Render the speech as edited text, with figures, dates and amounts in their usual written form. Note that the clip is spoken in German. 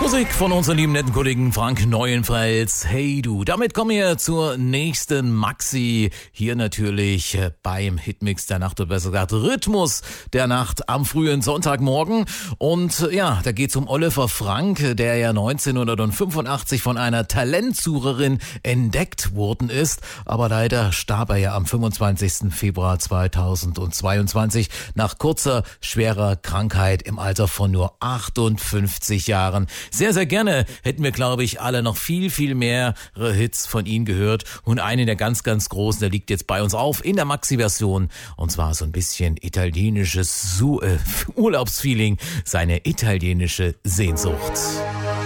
Musik von unseren lieben netten Kollegen Frank Neuenfels. Hey du, damit kommen wir zur nächsten Maxi. Hier natürlich beim Hitmix der Nacht, oder besser gesagt Rhythmus der Nacht am frühen Sonntagmorgen. Und ja, da geht's um Oliver Frank, der ja 1985 von einer Talentsucherin entdeckt worden ist. Aber leider starb er ja am 25. Februar 2022 nach kurzer, schwerer Krankheit im Alter von nur 58 Jahren. Sehr, sehr gerne hätten wir, glaube ich, alle noch viel, viel mehr Hits von ihm gehört. Und einen der ganz, ganz großen, der liegt jetzt bei uns auf in der Maxi-Version. Und zwar so ein bisschen italienisches Urlaubsfeeling, seine italienische Sehnsucht.